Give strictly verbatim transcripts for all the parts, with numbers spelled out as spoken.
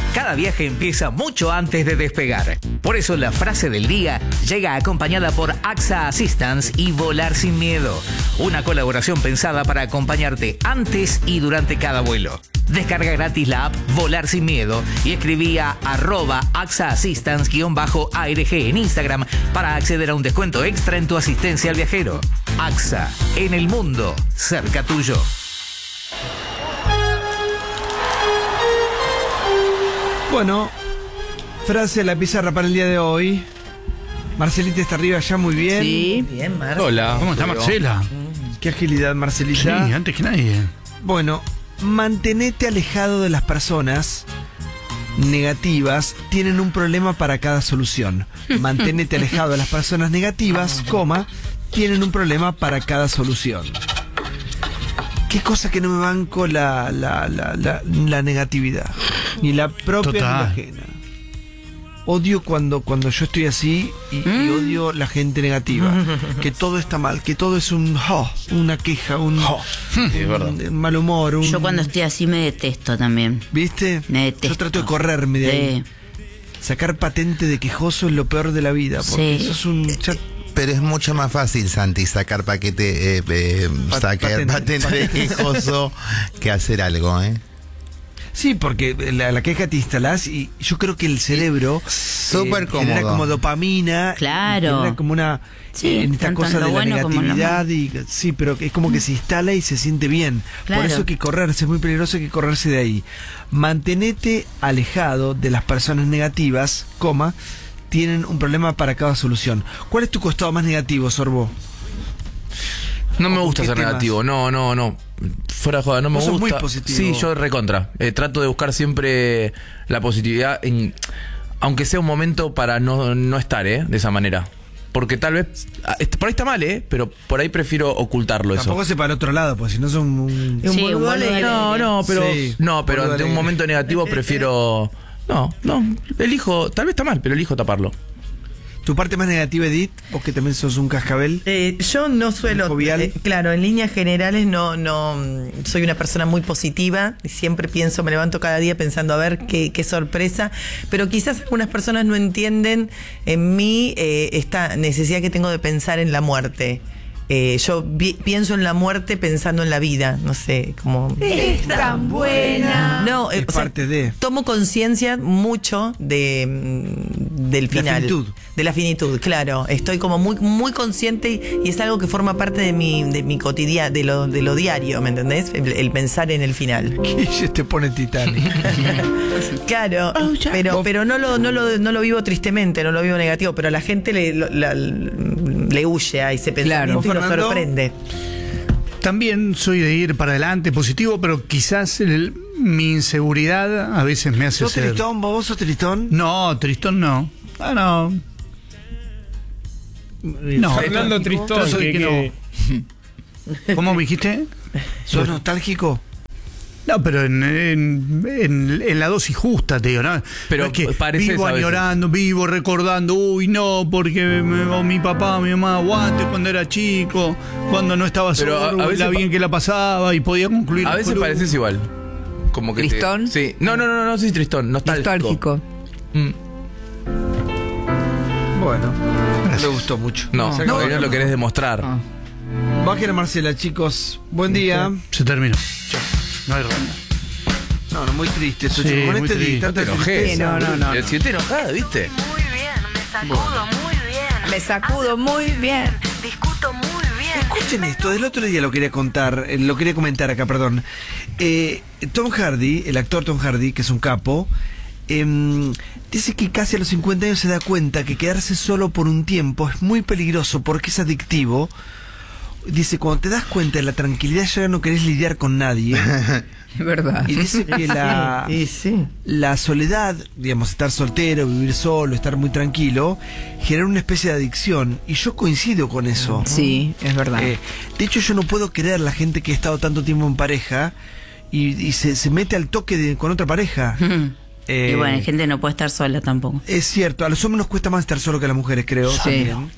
Cada viaje empieza mucho antes de despegar. Por eso la frase del día llega acompañada por A X A Assistance y Volar Sin Miedo. Una colaboración pensada para acompañarte antes y durante cada vuelo. Descarga gratis la app Volar Sin Miedo y escribí a arroba axaassistance-arg en Instagram para acceder a un descuento extra en tu asistencia al viajero. A X A, en el mundo, cerca tuyo. Bueno, frase a la pizarra para el día de hoy. Marcelita está arriba ya, muy bien. Sí, bien, Marcela. Hola, ¿cómo está Marcela? Qué agilidad, Marcelita. Sí, antes que nadie. Bueno, mantenete alejado de las personas negativas. Tienen un problema para cada solución. Mantenete alejado de las personas negativas, coma, tienen un problema para cada solución. Qué cosa que no me banco la, la, la, la, la negatividad. Ni la propia Total. ni la ajena. Odio cuando, cuando yo estoy así y, mm. y odio la gente negativa. Que todo está mal, que todo es un oh, una queja, un, oh, es un, verdad. un mal humor. Un, Yo cuando estoy así me detesto también. ¿Viste? Me detesto. Yo trato de correrme de sí. ahí. Sacar patente de quejoso es lo peor de la vida. Porque Sí. eso es un chat. Pero es mucho más fácil, Santi, sacar paquete, eh, eh, Pa- sacar patente. patente de quejoso que hacer algo, ¿eh? Sí, porque la, la queja te instalás y yo creo que el cerebro Súper eh, genera cómodo. como dopamina. Claro. Genera como una Sí, eh, en esta tanto cosa en lo de la bueno como en lo negatividad y sí, pero es como que se instala y se siente bien. Claro. Por eso hay que correrse, es muy peligroso, hay que correrse de ahí. Mantenete alejado de las personas negativas, coma, tienen un problema para cada solución. ¿Cuál es tu costado más negativo, Sorbo? No me ¿O gusta qué ser temas? negativo, no, no, no. Fuera de joda, no me Vos sos gusta. muy positivo. Sí, yo recontra. Eh, trato de buscar siempre la positividad, en, aunque sea un momento para no, no estar, ¿eh? De esa manera. Porque tal vez, ah, est- por ahí está mal, ¿eh? Pero por ahí prefiero ocultarlo Tampoco eso. se para el otro lado, pues si no son un... Sí, un boludo alegre. No, no, pero, Sí, no, pero boludo ante un alegre. momento negativo prefiero... No, no, elijo, tal vez está mal, pero elijo taparlo. ¿Tu parte más negativa, Edith? Vos que también sos un cascabel. Eh, yo no suelo, Jovial. eh, claro, en líneas generales no, no mm, soy una persona muy positiva y siempre pienso, me levanto cada día pensando a ver qué, qué sorpresa, pero quizás algunas personas no entienden en mí eh, esta necesidad que tengo de pensar en la muerte. Eh, yo vi- pienso en la muerte pensando en la vida, no sé, como... Es tan buena. No, eh, Es o sea, parte de... tomo conciencia mucho de mm, del De la final, finitud. de la finitud, claro. Estoy como muy muy consciente y, y es algo que forma parte de mi de mi cotidiano, de lo de lo diario, ¿me entendés? El, el pensar en el final. Y te pone Titanic. Claro, pero pero no lo no lo no lo vivo tristemente, no lo vivo negativo, pero a la gente le lo- la- le huye a ese pensamiento y lo Fernando. sorprende. También soy de ir para adelante, positivo, pero quizás el- mi inseguridad a veces me hace ¿Sos ser... tristón, vos sos tristón? No, tristón no. Ah, no. No. Fernando Tristón, Yo soy que- que no. ¿Cómo me dijiste? ¿Sos nostálgico? No, pero en, en, en- en la dosis justa, te digo, ¿no? Pero No es que pareces vivo a veces. añorando, vivo recordando, uy, no, porque me- o mi papá, mi mamá, aguante cuando era chico, cuando no estaba Pero a- solo, a veces la pa- bien que la pasaba y podía concluir. A veces Pero- pareces igual. Como que te- ¿Tristón? sí. No, no, no, no soy tristón, nostálgico. Nostálgico. Mm. Bueno, no le gustó mucho. No, Se no, acabó. no lo querés demostrar. Ah. Bajen a Marcela, chicos. Buen día. Se terminó. No hay ronda. No, no, muy triste. esto, Sí, chicos. Con muy este triste. día, tanta Te enojé. tristeza. No, no, no. Eh, Si estoy enojada, ¿viste? Muy bien, me sacudo muy bien. Me sacudo muy bien. Discuto muy bien. Escuchen esto, del otro día lo quería contar, eh, lo quería comentar acá, perdón. Eh, Tom Hardy, el actor Tom Hardy, que es un capo, em, dice que casi a los cincuenta años se da cuenta que quedarse solo por un tiempo es muy peligroso porque es adictivo. Dice, cuando te das cuenta de la tranquilidad ya no querés lidiar con nadie. Es verdad. Y dice que la, Sí, sí. la soledad, digamos, estar soltero, vivir solo, estar muy tranquilo, genera una especie de adicción. Y yo coincido con eso. Sí, es verdad. Eh, de hecho, yo no puedo creer la gente que ha estado tanto tiempo en pareja y, y se, se mete al toque de, con otra pareja. Eh, Y bueno, la gente no puede estar sola tampoco. Es cierto, a los hombres nos cuesta más estar solo que a las mujeres, creo. Sí. También.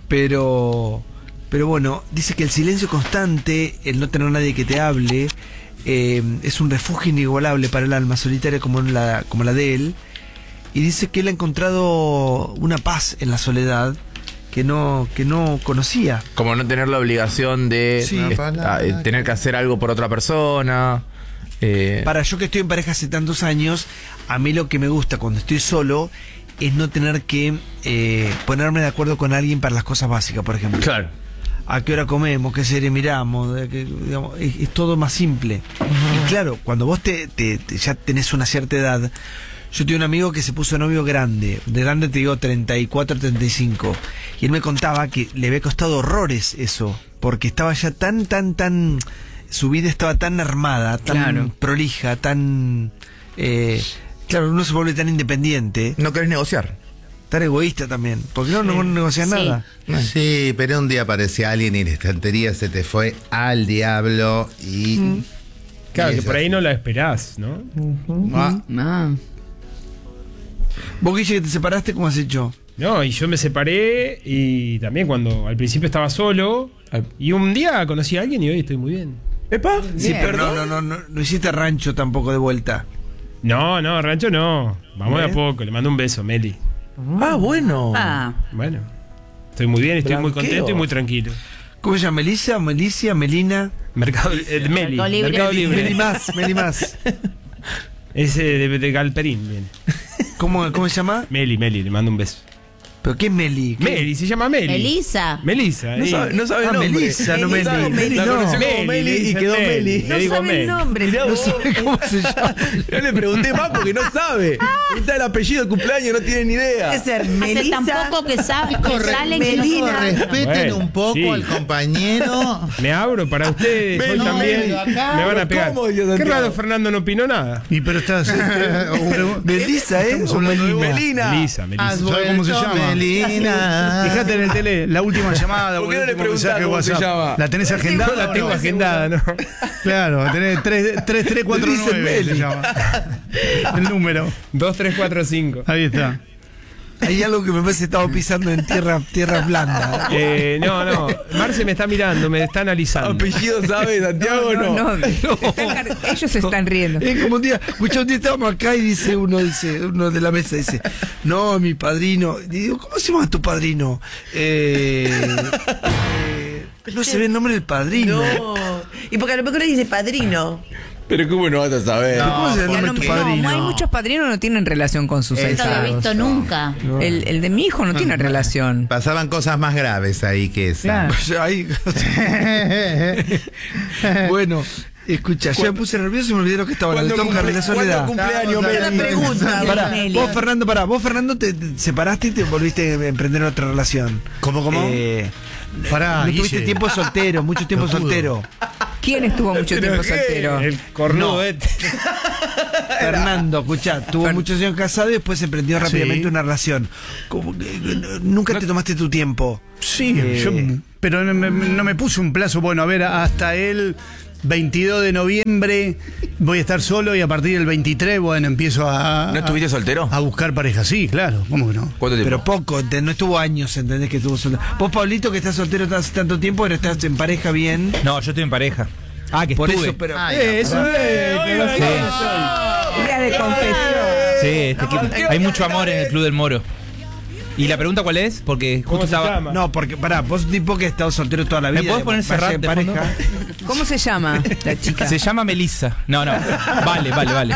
Pero, pero bueno, dice que el silencio constante, el no tener nadie que te hable, eh, es un refugio inigualable para el alma, solitaria como la, como la de él. Y dice que él ha encontrado una paz en la soledad que no, que no conocía. Como no tener la obligación de Sí. est- a- eh, tener que hacer algo por otra persona. eh, Para yo que estoy en pareja hace tantos años, a mí lo que me gusta cuando estoy solo es no tener que eh, ponerme de acuerdo con alguien para las cosas básicas, por ejemplo. Claro. A qué hora comemos, qué serie miramos, de qué- digamos, es, es todo más simple. Y claro, cuando vos te, te- te- ya tenés una cierta edad, yo tengo un amigo que se puso novio grande, de grande te digo treinta y cuatro, treinta y cinco, y él me contaba que le había costado horrores eso, porque estaba ya tan, tan, tan, su vida estaba tan armada, tan Claro. prolija, tan... eh, claro, uno se vuelve tan independiente, No querés negociar. tan egoísta también, porque no, no negocias Sí. nada. Sí, pero un día aparecía alguien y la estantería se te fue al diablo y... Claro, y que es por ahí así. no la esperás, ¿no? Ah, Ah. Vos, Guille, que te separaste, ¿cómo has hecho? No, y yo me separé y también cuando al principio estaba solo y un día conocí a alguien y hoy estoy muy bien. ¿Epa? Sí, pero no, no, no, no, no hiciste rancho tampoco de vuelta. No, no, rancho no. Vamos de a ¿Eh? poco, le mando un beso, Meli. Ah, bueno. Ah, Bueno, estoy muy bien, estoy muy Blanqueo. contento y muy tranquilo. ¿Cómo se llama? ¿Melissa? ¿Melicia? ¿Melina? Mercado eh, Meli, Mercado Libre. Mercado Libre. Meli más, Meli más. Ese de, de Galperín, viene. ¿Cómo, ¿Cómo se llama? Meli, Meli, le mando un beso. ¿Pero qué es Meli? ¿Qué? Meli, se llama Meli. Melissa. Melissa. No ahí. sabe, no sabe Ah, el nombre. Melissa, no Meli. Melissa, Meli, La no. conoció como Meli, Meli le y dicen quedó Meli. Meli. Le No digo sabe Meli. el nombre. Mirá No vos. sabe cómo se llama. Yo le pregunté más porque no sabe. Está el apellido de cumpleaños, no tiene ni idea. Puede ser Hace Melissa. tan poco que sabe que salen que no Melina. sabe. Respeten Bueno, un poco sí. al compañero. Me abro para ustedes, hoy Meli, también. Meli, acá. Me van a pegar. ¿Cómo, Dios Qué Santiago? raro, Fernando no opinó nada. y pero estás. Melissa, ¿eh? Estamos ¿O hablando de Melina? Melina. Melissa, Melissa. Has ¿Sabe cómo se vuelto, llama? Melina. Fíjate en el tele, la última llamada. ¿Por qué o no el le último preguntás mensaje de cómo se WhatsApp. llama? ¿La tenés agendada? No la o tengo agendada, ¿no? Claro, tenés tres tres cuatro Dice nueve se Meli. llama. El número. dos, tres, cuatro, cinco. Ahí está. Hay algo que me parece que estaba pisando en tierra, tierra blanda. Eh, no, no. Marce me está mirando, me está analizando. ¿Apellido sabe, Santiago? No. No, están car- ellos se están riendo. Es como un día, escucha, un día estábamos acá y dice uno, dice, uno de la mesa dice, no, mi padrino. Y digo, ¿cómo se llama tu padrino? Eh, eh, no se ve el nombre del padrino. No. Y porque a lo mejor le dice padrino. Pero ¿cómo no vas a saber? ¿Pero ¿Cómo se ve el Ya nombre no, de tu no, padrino? hay muchos padrinos que no tienen relación con sus No lo he ahijados. visto nunca. El, el de mi hijo no tiene relación. Pasaban cosas más graves ahí que esa. Claro. O sea, ahí- bueno, escucha, yo me puse nervioso y me olvidé lo que estaba hablando. ¿Cuándo Tonka, de cumple- la soledad. ¿cuándo cumpleaños, Estamos Una Meli? pregunta. Pará, Meli. vos Fernando, pará, vos Fernando te, te separaste y te volviste a emprender otra relación. ¿Cómo, cómo? Eh, Pará, no tuviste Guille. tiempo soltero, mucho tiempo Pelotudo. soltero. ¿Quién estuvo mucho tiempo soltero? El cornudo No. este. Fernando, escuchá, tuvo muchos años casado y después emprendió rápidamente Sí. una relación. Como que, eh, nunca te tomaste tu tiempo. Sí, Eh, yo, pero no me, no me puse un plazo. Bueno, a ver, hasta el veintidós de noviembre voy a estar solo y a partir del veintitrés, bueno, empiezo a. ¿No estuviste soltero? A buscar pareja, sí, claro, ¿cómo que no? ¿Cuánto tiempo? Pero poco, ente- no estuvo años, ¿entendés? Que estuvo soltero. Vos, Pablito, que estás soltero hace tanto tiempo, pero estás en pareja bien. No, yo estoy en pareja. Ah, que Por estuve. eso, pero. Eh, eso es. Día de confesión. Sí, este equipo. Hay mucho amor en el Club del Moro. ¿Y la pregunta cuál es? Porque ¿Cómo justo se estaba. llama? No, porque, pará, vos un tipo que ha estado soltero toda la ¿Me vida. podés poner vaya Serrat en de pareja. fondo? ¿Cómo se llama la chica? Se llama Melissa. No, no. Vale, vale, vale.